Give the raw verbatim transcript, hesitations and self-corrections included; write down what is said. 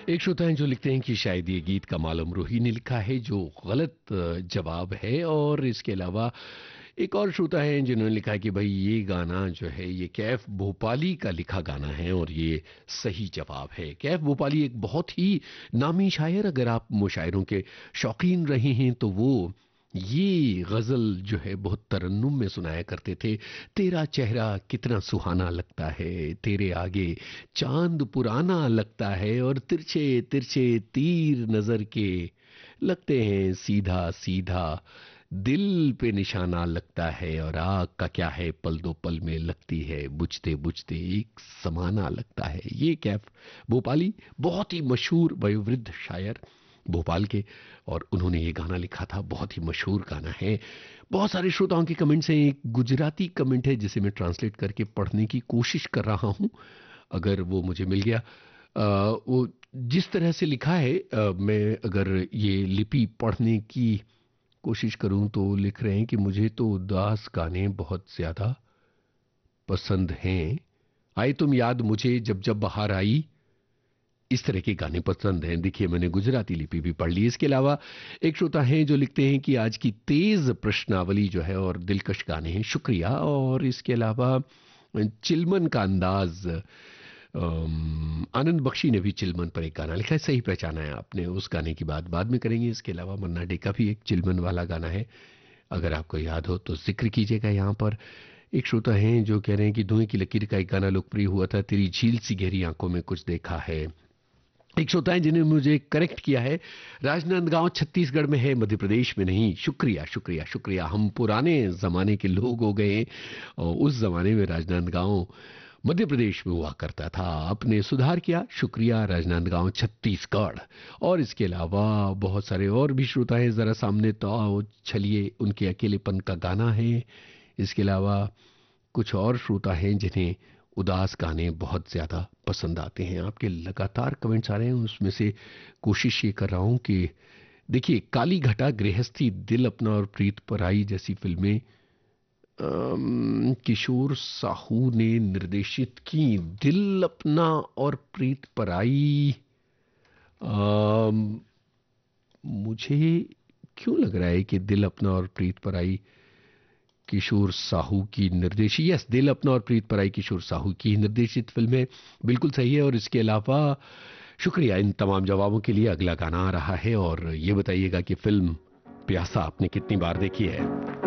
एक श्रोता हैं जो लिखते हैं कि शायद ये गीत कमाल अमरोही ने लिखा है, जो गलत अ, जवाब है। और इसके अलावा एक और श्रोता हैं जिन्होंने लिखा है कि भाई ये गाना जो है ये कैफ भोपाली का लिखा गाना है और ये सही जवाब है। कैफ भोपाली एक बहुत ही नामी शायर, अगर आप मुशायरों के शौकीन रहे हैं तो वो ये गजल जो है बहुत तरन्नुम में सुनाया करते थे। तेरा चेहरा कितना सुहाना लगता है, तेरे आगे चांद पुराना लगता है, और तिरछे तिरछे तीर नजर के लगते हैं सीधा सीधा, दिल पे निशाना लगता है, और आग का क्या है पल दो पल में लगती है, बुझते बुझते एक समाना लगता है। ये कैफ भोपाली बहुत ही मशहूर वयोवृद्ध शायर भोपाल के, और उन्होंने ये गाना लिखा था, बहुत ही मशहूर गाना है। बहुत सारे श्रोताओं के कमेंट्स हैं। एक गुजराती कमेंट है जिसे मैं ट्रांसलेट करके पढ़ने की कोशिश कर रहा हूं, अगर वो मुझे मिल गया। अ, वो जिस तरह से लिखा है, अ, मैं अगर ये लिपि पढ़ने की कोशिश करूं तो लिख रहे हैं कि मुझे तो उदास गाने बहुत ज्यादा पसंद हैं। आए तुम याद मुझे जब जब बहार आई, इस तरह के गाने पसंद हैं। देखिए, मैंने गुजराती लिपि भी पढ़ ली। इसके अलावा एक श्रोता हैं जो लिखते हैं कि आज की तेज प्रश्नावली जो है और दिलकश गाने हैं, शुक्रिया। और इसके अलावा चिलमन का अंदाज, अम, आनंद बख्शी ने भी चिलमन पर एक गाना लिखा है, सही पहचाना है आपने। उस गाने की बात बाद में करेंगे। इसके अलावा मन्ना डे का भी एक चिलमन वाला गाना है, अगर आपको याद हो तो जिक्र कीजिएगा यहाँ पर। एक श्रोता हैं जो कह रहे हैं कि धुएं की लकीर का एक गाना लोकप्रिय हुआ था, तेरी झील सी गहरी आंखों में कुछ देखा है। एक श्रोता है जिन्होंने मुझे करेक्ट किया है, राजनांदगांव छत्तीसगढ़ में है, मध्य प्रदेश में नहीं। शुक्रिया शुक्रिया शुक्रिया, हम पुराने जमाने के लोग हो गए हैं, और उस जमाने में राजनांदगांव मध्य प्रदेश में हुआ करता था। आपने सुधार किया, शुक्रिया। राजनांदगांव छत्तीसगढ़। और इसके अलावा बहुत सारे और भी श्रोता हैं, जरा सामने तो आओ चलिए, उनके अकेलेपन का गाना है। इसके अलावा कुछ और श्रोता हैं जिन्हें उदास गाने बहुत ज्यादा पसंद आते हैं। आपके लगातार कमेंट्स आ रहे हैं, उसमें से कोशिश ये कर रहा हूं कि देखिए, काली घटा, गृहस्थी, दिल अपना और प्रीत पराई जैसी फिल्में अम, किशोर साहू ने निर्देशित की। दिल अपना और प्रीत पराई, अम, मुझे क्यों लग रहा है कि दिल अपना और प्रीत पराई किशोर साहू की निर्देशित, यस, दिल अपना और प्रीत पराई किशोर साहू की निर्देशित फिल्म है, बिल्कुल सही है। और इसके अलावा शुक्रिया इन तमाम जवाबों के लिए। अगला गाना आ रहा है, और ये बताइएगा कि फिल्म प्यासा आपने कितनी बार देखी है।